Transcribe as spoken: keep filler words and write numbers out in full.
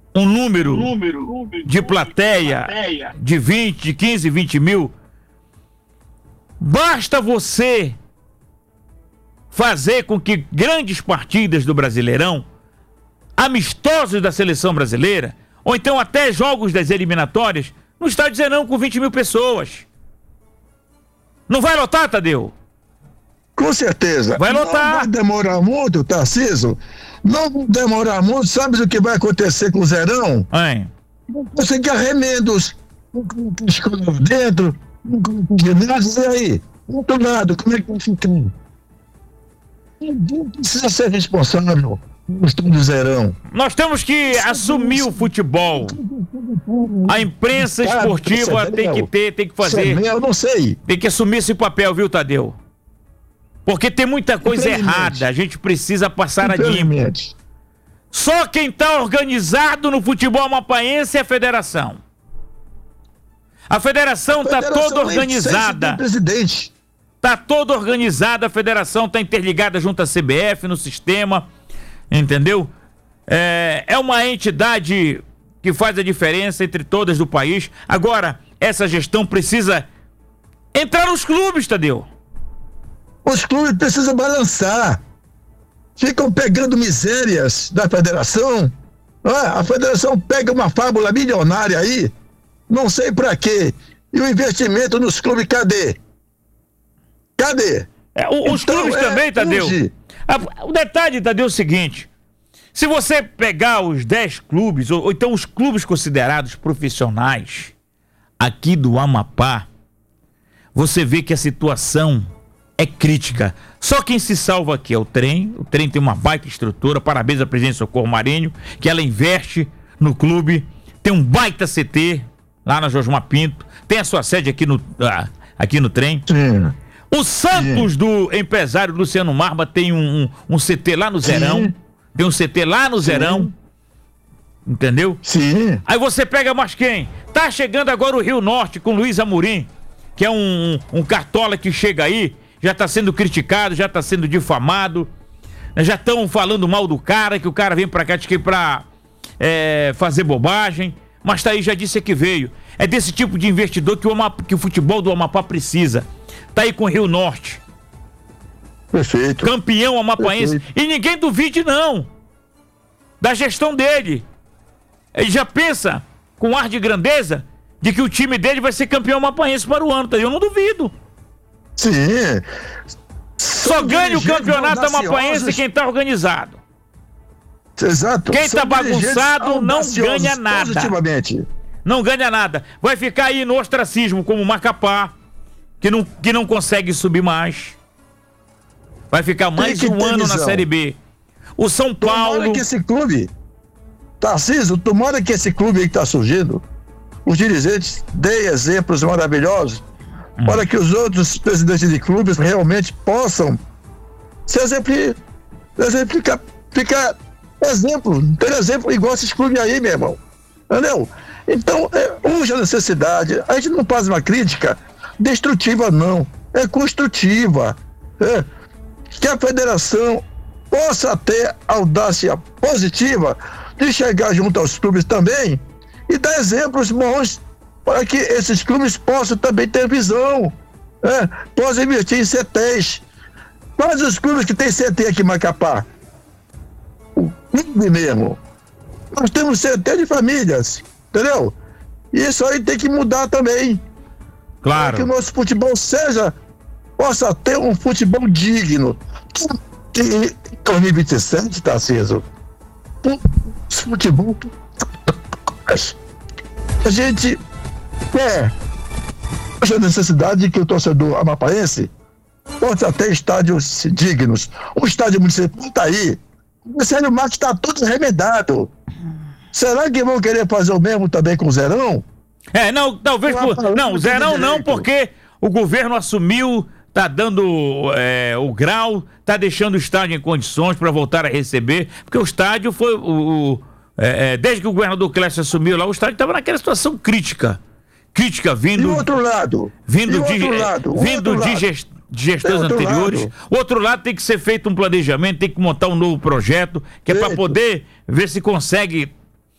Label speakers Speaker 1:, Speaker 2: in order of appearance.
Speaker 1: um número, número de plateia de vinte, de quinze, vinte mil. Basta você fazer com que grandes partidas do Brasileirão, amistosos da seleção brasileira, ou então até jogos das eliminatórias, no estádio Zerão com vinte mil pessoas. Não vai lotar, Tadeu?
Speaker 2: Com certeza.
Speaker 1: Vai lotar.
Speaker 2: Não vai demorar muito, Tarcísio. Não vai demorar muito. Sabe o que vai acontecer com o Zerão?
Speaker 1: Hein?
Speaker 2: Não conseguir remendos. Escola dentro, ginásio, e aí? Do outro lado, como é que vai ficar? Ninguém precisa ser responsável do Zerão.
Speaker 1: Nós temos que assumir o futebol. A imprensa esportiva tem que ter, tem que fazer.
Speaker 2: Eu não sei.
Speaker 1: Tem que assumir esse papel, viu, Tadeu? Porque tem muita coisa errada. A gente precisa passar a limpo. Só quem está organizado no futebol amapaense é a federação. A federação está toda organizada.
Speaker 2: Presidente.
Speaker 1: Está toda organizada, a federação está interligada junto à C B F, no sistema, entendeu? É, é uma entidade que faz a diferença entre todas do país. Agora, essa gestão precisa entrar nos clubes, Tadeu.
Speaker 2: Os clubes precisam balançar. Ficam pegando misérias da federação. Ah, a federação pega uma fábula milionária aí, não sei pra quê. E o investimento nos clubes, cadê? Cadê?
Speaker 1: É, o, os
Speaker 2: então,
Speaker 1: clubes
Speaker 2: é,
Speaker 1: também, Tadeu.
Speaker 2: Hoje...
Speaker 1: A, o detalhe, Tadeu, é o seguinte: se você pegar os dez clubes, ou, ou então os clubes considerados profissionais aqui do Amapá, você vê que a situação é crítica. Só quem se salva aqui é o trem. O trem tem uma baita estrutura. Parabéns à presidente Socorro Marinho, que ela investe no clube. Tem um baita C T lá na Josmar Pinto. Tem a sua sede aqui no, ah, aqui no trem.
Speaker 2: Sim.
Speaker 1: O Santos, sim, do empresário Luciano Marba tem um, um, um C T lá no Zerão. Sim. Tem um C T lá no, sim, Zerão. Entendeu?
Speaker 2: Sim.
Speaker 1: Aí você pega mais quem? Tá chegando agora o Rio Norte com Luiz Amorim, que é um, um cartola que chega aí, já tá sendo criticado, já tá sendo difamado, já estão falando mal do cara, que o cara vem pra cá de pra é, fazer bobagem, mas tá aí, já disse que veio. É desse tipo de investidor que o, Amapá, que o futebol do Amapá precisa. Tá aí com o Rio Norte.
Speaker 2: Perfeito.
Speaker 1: Campeão amapaense. Perfeito. E ninguém duvide, não, da gestão dele. Ele já pensa com ar de grandeza de que o time dele vai ser campeão amapaense para o ano. Tá? Eu não duvido.
Speaker 2: Sim.
Speaker 1: Só São ganha o campeonato amapaense quem tá organizado.
Speaker 2: Exato.
Speaker 1: Quem São tá bagunçado não ganha nada.
Speaker 2: Positivamente.
Speaker 1: Não ganha nada. Vai ficar aí no ostracismo como o Macapá, que não, que não consegue subir mais. Vai ficar mais um ano visão. na Série B. O São Paulo...
Speaker 2: Tomara que esse clube... Tarcísio, tomara que esse clube aí que tá surgindo, os dirigentes deem exemplos maravilhosos hum. para que os outros presidentes de clubes realmente possam se exemplificar, exemplificar ficar exemplo, ter exemplo igual esses clubes aí, meu irmão. Entendeu? Então, é, hoje a necessidade, a gente não faz uma crítica destrutiva, não. É construtiva. É, que a federação possa ter audácia positiva de chegar junto aos clubes também e dar exemplos bons para que esses clubes possam também ter visão, é, possam investir em C Tês. Quais os clubes que tem C T aqui em Macapá? O clube mesmo. Nós temos C T de famílias, entendeu? E isso aí tem que mudar também.
Speaker 1: Claro.
Speaker 2: Para que o nosso futebol seja, possa ter um futebol digno. Que em dois mil e vinte e sete está aceso. Futebol. A gente quer a necessidade de que o torcedor amapaense possa ter estádios dignos. O estádio municipal está aí. O Célio Marques está todo remedado. Será que vão querer fazer o mesmo também com o Zerão?
Speaker 1: É, não, talvez. Por, não, o Zerão não, porque o governo assumiu, tá dando é, o grau, tá deixando o estádio em condições para voltar a receber, porque o estádio foi o, o é, desde que o governador Clécio assumiu lá, o estádio estava naquela situação crítica, crítica vindo.
Speaker 2: E o outro lado?
Speaker 1: Vindo
Speaker 2: e
Speaker 1: de,
Speaker 2: outro lado?
Speaker 1: vindo
Speaker 2: outro
Speaker 1: de,
Speaker 2: lado?
Speaker 1: gest, de gestões anteriores.
Speaker 2: Lado.
Speaker 1: O outro lado tem que ser feito um planejamento, tem que montar um novo projeto, que é para poder ver se consegue